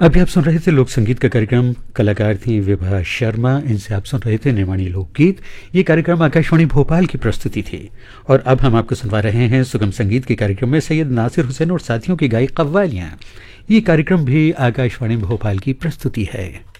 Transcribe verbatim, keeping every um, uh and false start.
अभी आप सुन रहे थे लोक संगीत का कार्यक्रम। कलाकार थी विभा शर्मा, इनसे आप सुन रहे थे निर्माणी लोकगीत। ये कार्यक्रम आकाशवाणी भोपाल की प्रस्तुति थी। और अब हम आपको सुनवा रहे हैं सुगम संगीत के कार्यक्रम में सैयद नासिर हुसैन और साथियों की गाई कव्वालियाँ। ये कार्यक्रम भी आकाशवाणी भोपाल की प्रस्तुति है।